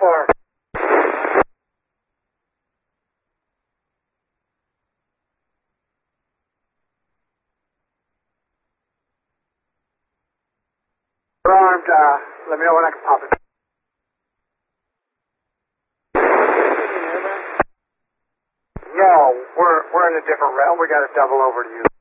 far? We're armed. Let me know when I can pop it. No, we're in a different realm. We got to double over to you.